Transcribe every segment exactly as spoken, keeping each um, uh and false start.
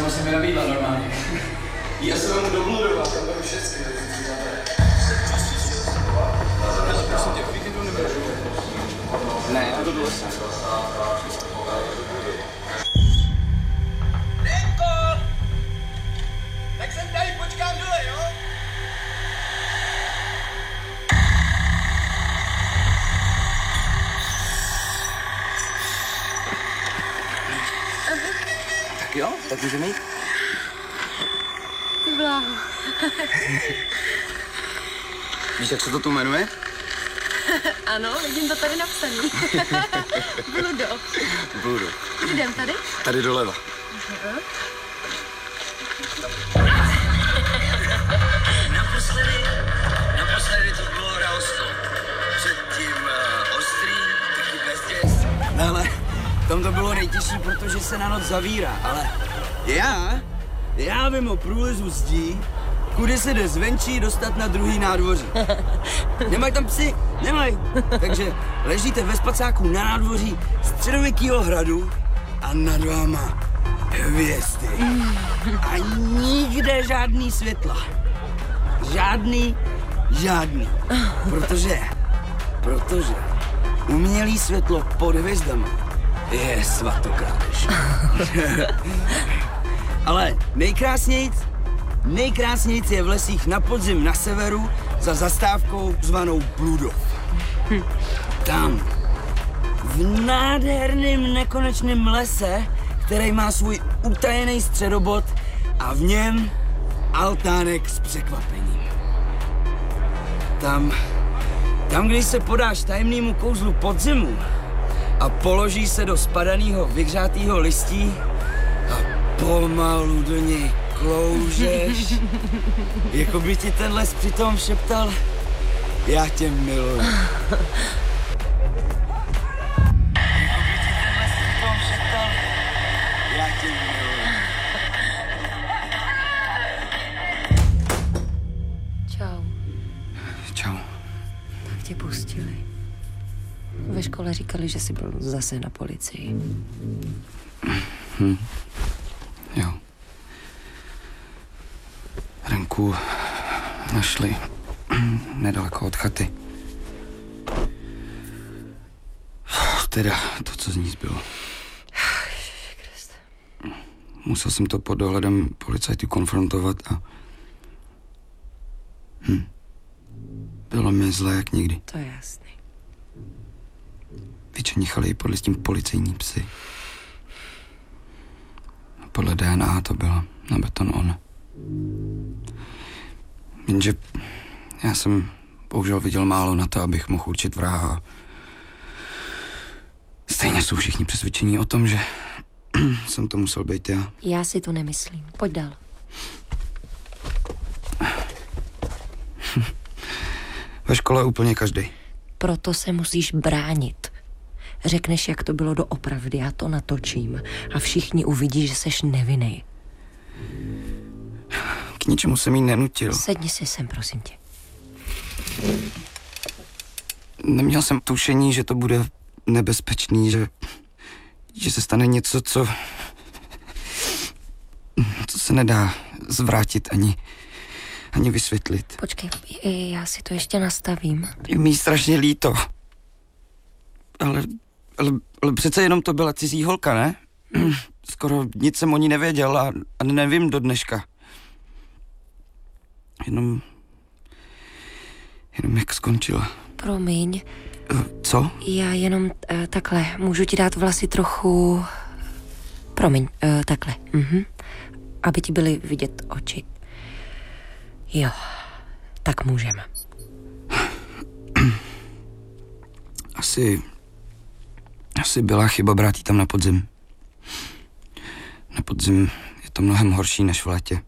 musím mi nabývat normálně. Já se vám do Bludova, tam bylo všechny. Prosím tě, víkendu nebudu. Ne, já to do lesa. Denko! Tak jsem tady, počkám dole, jo? Tak jo, tak můžeme jít. Ty bláho. Víš, jak se to tu jmenuje? Ano, vidím to tady napsaný. Bludo. Bludo. Jdem tady? Tady doleva. Uh-huh. Naposledy, naposledy to bylo Rausko. Předtím uh, Ostrý, taky Bezděst. No ale tam to bylo nejtěžší, protože se na noc zavírá, ale já, já vím o průlezu zdí, kudy se jde zvenčí dostat na druhý nádvoří. Nemají tam psy? Nemají. Takže ležíte ve spacáku na nádvoří středověkýho hradu a nad váma hvězdy. A nikde žádný světla. Žádný, žádný. Protože, protože umělý světlo pod hvězdama je svatokrádež. Ale nejkrásnějc, nejkrásnějc je v lesích na podzim na severu za zastávkou zvanou Bludov. Tam, v nádherném nekonečném lese, který má svůj utajený středobod a v něm altánek s překvapením. Tam, tam, když se podáš tajemnému kouzlu podzimu a položíš se do spadanýho, vyhřátýho listí a pomalu do něj kloužeš, jako by ti ten les přitom šeptal, já tě miluji. Jako by ti ten les přitom šeptal, já tě miluji. Čau. Čau. Tak tě pustili. Ve škole říkali, že jsi byl zase na policii. Hm. Jo. Renku našli nedaleko od chaty. Teda to, co z ní zbylo. Musel jsem to pod dohledem policajtů konfrontovat a... Hm. Bylo mi zlé jak nikdy. To je jasný. Vyčenichali ji podle s tím policejní psy. Podle D N A to byla na beton ona. Jenže já jsem bohužel viděl málo na to, abych mohl určit vraha. Stejně jsou všichni přesvědčení o tom, že jsem to musel být já. Já si to nemyslím. Pojď dál. Ve škole úplně každý. Proto se musíš bránit. Řekneš, jak to bylo doopravdy, já to natočím a všichni uvidí, že seš nevinnej. K ničemu jsem jí nenutil. Sedni si sem, prosím tě. Neměl jsem tušení, že to bude nebezpečný, že, že se stane něco, co, co se nedá zvrátit ani, ani vysvětlit. Počkej, já si to ještě nastavím. Je mi strašně líto. Ale, ale, ale přece jenom to byla cizí holka, ne? Skoro nic jsem o ní nevěděl a, a nevím do dneška. Jenom... Jenom jak skončila. Promiň. Co? Já jenom uh, takhle. Můžu ti dát vlasy trochu... Promiň, uh, takhle. Mhm. Aby ti byly vidět oči. Jo, tak můžeme. Asi... Asi byla chyba brát jí tam na podzim. Na podzim je to mnohem horší než v létě.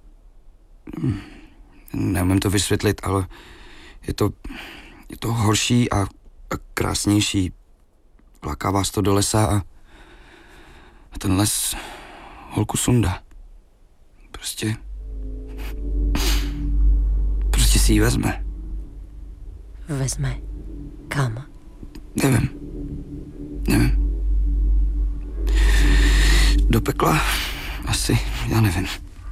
Neumím to vysvětlit, ale je to, je to horší a, a krásnější. Láká vás to do lesa a, a ten les holku sundá. Prostě... Prostě si ji vezme. Vezme. Kam? Nevím. Nevím. Do pekla? Asi, já nevím.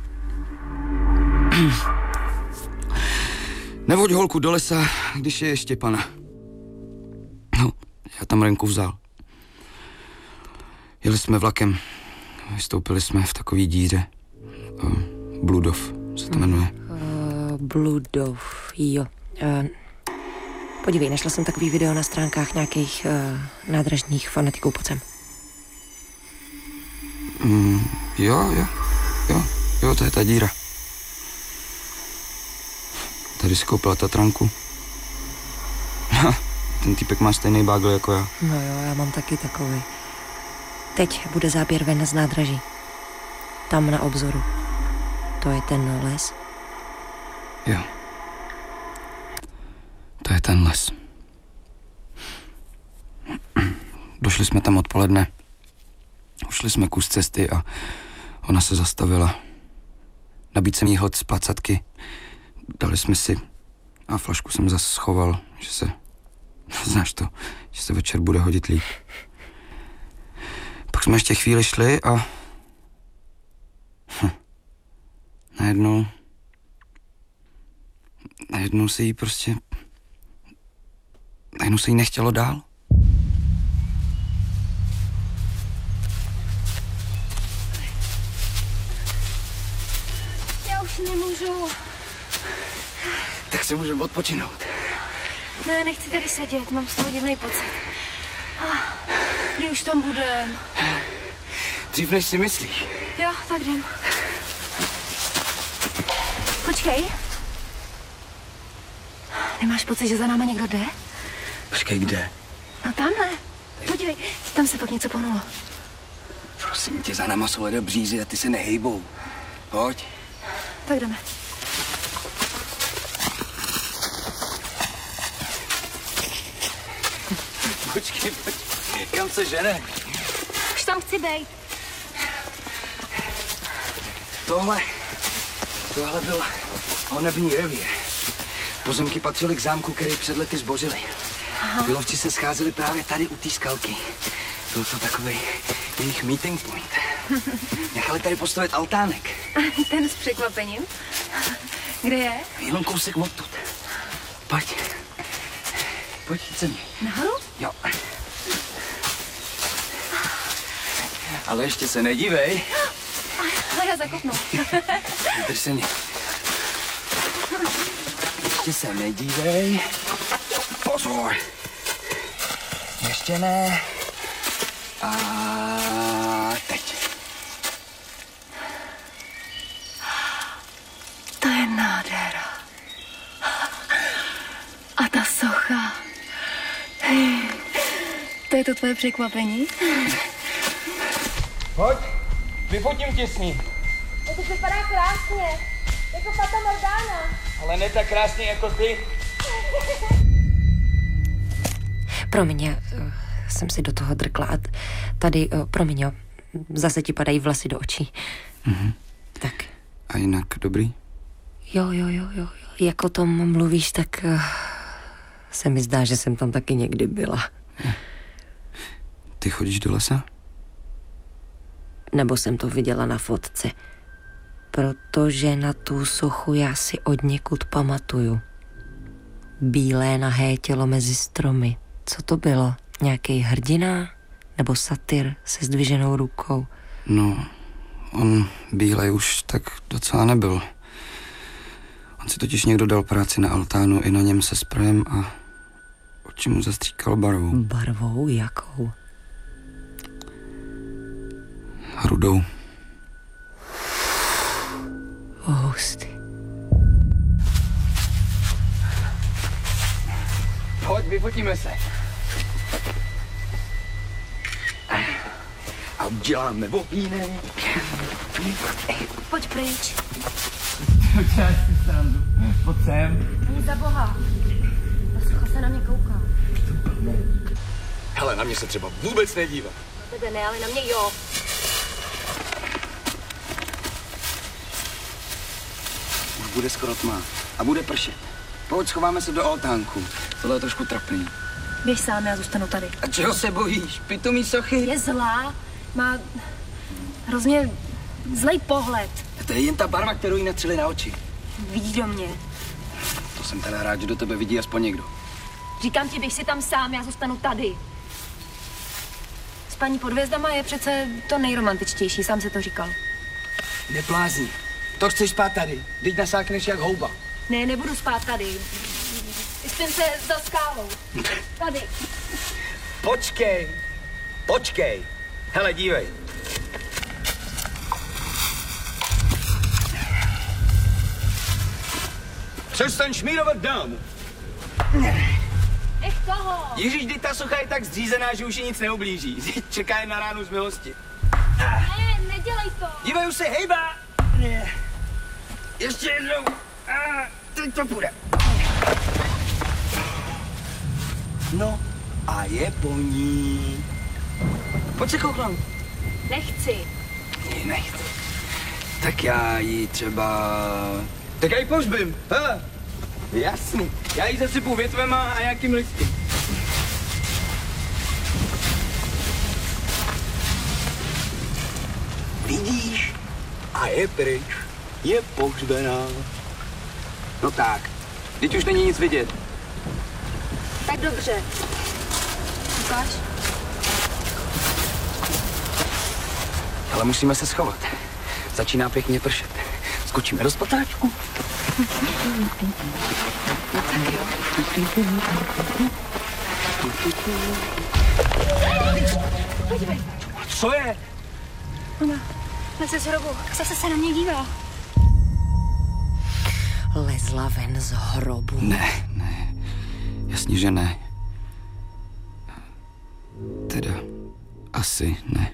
Nevoď holku do lesa, když je ještě pana. No, já tam Renku vzal. Jeli jsme vlakem. Vystoupili jsme v takový díře. Uh, Bludov se to jmenuje. Uh, Bludov, jo. Uh, podívej, našla jsem takový video na stránkách nějakých uh, nádražních fanatiků pod sem. Mm, jo, jo, jo, jo, to je ta díra. Tady si koupila Tatranku. Ten týpek má stejný bágl jako já. No jo, já mám taky takový. Teď bude záběr ven z nádraží. Tam na obzoru. To je ten les. Jo. To je ten les. Došli jsme tam odpoledne. Ušli jsme kus cesty a ona se zastavila. Nabít jsem jí hlad z placatky. Dali jsme si a flašku jsem zase schoval, že se, znáš to, že se večer bude hodit líp. Pak jsme ještě chvíli šli a hm. najednou najednou se jí prostě najednou se jí nechtělo dál. Já už nemůžu. Tak si můžeme odpočinout. Ne, nechci tady sedět, mám z toho divný pocit. Ah, kdy už tam budem? Dřív než si myslíš. Jo, tak jdem. Počkej. Nemáš pocit, že za náma někdo jde? Počkej, kde? No tamhle. Podívej, tam se pak něco pohnulo. Prosím tě, za náma jsou lidé břízy a ty se nehejbou. Pojď. Tak jdeme. Počkej, počkej, kam se žene? Už tam chci bejt. Tohle, tohle byl honební revír. Pozemky patřily k zámku, který před lety zbořili. Ty lovci se scházeli právě tady u té skalky. Byl to takový jejich meeting point. Nechali tady postavit altánek. Ten s překvapením. Kde je? Jenom kousek odtud. Pojď. Pojď se mi. Nahoru? Jo. Ale ještě se nedívej. A já zakopnu. Drž se mě. Ještě se nedívej. Pozor. Ještě ne. A teď. To je nádhera. A ta socha. To je to tvoje překvapení? Pojď, vyfotím tě s ním. To vypadá krásně, jako Fata Morgana. Ale ne tak krásně jako ty. Promiň, já uh, jsem si do toho drkla. A tady, uh, promiň, jo, zase ti padají vlasy do očí. Mhm. Tak. A jinak dobrý? Jo, jo, jo, jo. Jak o tom mluvíš, tak uh, se mi zdá, že jsem tam taky někdy byla. Ty chodíš do lesa? Nebo jsem to viděla na fotce. Protože na tu sochu já si od někud pamatuju. Bílé nahé tělo mezi stromy. Co to bylo? Nějaký hrdina? Nebo satyr se zdviženou rukou? No, on bílej už tak docela nebyl. On si totiž někdo dal práci na altánu i na něm se sprejem a oči mu zastříkal barvou. Barvou jakou? Rudou. Hustý. Pojď, vyfotíme se. A uděláme ohýnek. Pojď pryč. Já si srandu. Pojď sem. Ani za boha. Ta socha se na mě kouká. Hele, na mě se třeba vůbec nedívá. Tebe ne, ale na mě jo. Už bude skoro tma. A bude pršet. Pojď, schováme se do altánku. Tohle je trošku trapný. Běž sám, já zůstanu tady. A čeho se bojíš? Pitomý sochy? Je zlá, má hrozně Zlej pohled. To je jen ta barva, kterou jí natřeli na oči. Vidí do mě. To jsem teda rád, že do tebe vidí aspoň někdo. Říkám ti, běž si tam sám, já zůstanu tady. Spaní pod hvězdama je přece to nejromantičtější, sám se to říkal. Neblázni. To chceš spát tady. Teď nasákneš jak houba. Ne, nebudu spát tady. Spím se za skálou. Tady. Počkej. Počkej. Hele, dívej. Přestaň šmírovat dámu. Nech toho. Ježíš, kdy ta socha je tak zřízená, že už ji nic neublíží. Čeká jen na ránu z milosti. Ne, nedělej to. Dívej, už se hejbá. Ještě jednou. A teď to půjde. No a je po ní. Pojď se kouknout. Nechci. Ne, nechci. Tak já ji třeba... Tak já ji pohřbím, hele. Jasný. Já ji zasypu větvema a nějakým listím. Vidíš? A je pryč. Je pohřbená. No tak. Teď už není nic vidět. Tak dobře. Ukáž? Ale musíme se schovat. Začíná pěkně pršet. Skočíme do spatáčku. Podívej. Co je? Ona, nese z hrobu. Zase se na mě dívá. Lezla ven z hrobu. Ne, ne. Jasně, že ne. Teda, asi ne.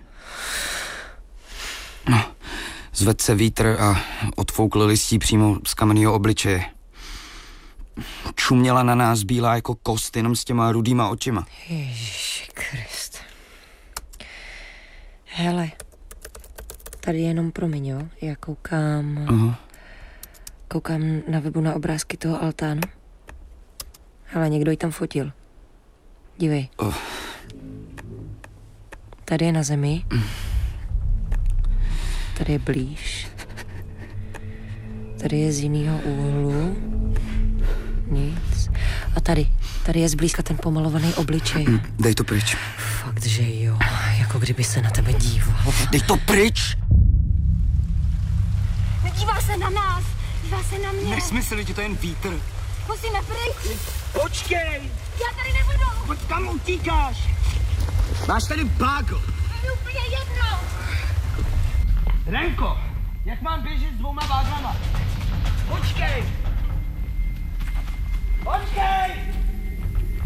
No, zvedl se vítr a odfoukl listí přímo z kamenného obličeje. Čuměla na nás bílá jako kost, jenom s těma rudýma očima. Ježiši Krist. Hele, tady jenom promiň, jo? Já koukám... Aha. Koukám na webu na obrázky toho altánu. Hele, někdo ji tam fotil. Dívej. Oh. Tady je na zemi. Tady je blíž. Tady je z jiného úhlu. Nic. A tady. Tady je zblízka ten pomalovaný obličej. Dej to pryč. Fakt, že jo. Jako kdyby se na tebe díval. Dej to pryč! Nedívá se na nás. Dívá se na mě. Nesmysl, že to je jen vítr. Musíme pryč. Počkej! Já tady nebudu. Pojď, kam utíkáš? Máš tady báko. Je úplně jedno. Renko, jak mám běžet s dvouma vágrama?